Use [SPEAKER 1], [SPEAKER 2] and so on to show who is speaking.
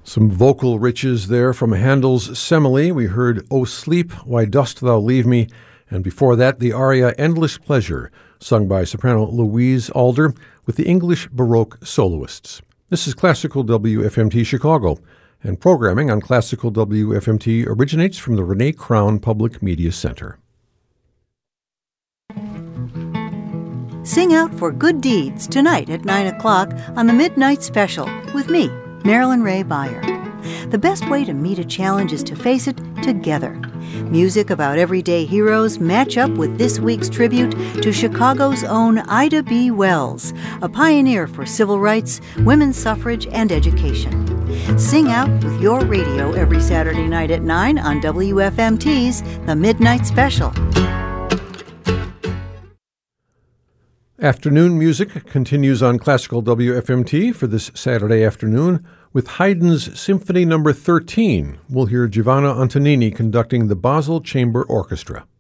[SPEAKER 1] Some vocal riches there from Handel's Semele. We heard O Sleep, Why Dost Thou Leave Me? And before that, the aria Endless Pleasure, sung by soprano Louise Alder with the English Baroque soloists. This is Classical WFMT Chicago, and programming on Classical WFMT originates from the Renee Crown Public Media Center.
[SPEAKER 2] Sing out for good deeds tonight at 9 o'clock on the Midnight Special with me, Marilyn Ray Beyer. The best way to meet a challenge is to face it together. Music about everyday heroes match up with this week's tribute to Chicago's own Ida B. Wells, a pioneer for civil rights, women's suffrage, and education. Sing out with your radio every Saturday night at 9 on WFMT's The Midnight Special.
[SPEAKER 1] Afternoon music continues on Classical WFMT for this Saturday afternoon with Haydn's Symphony No. 13. We'll hear Giovanna Antonini conducting the Basel Chamber Orchestra.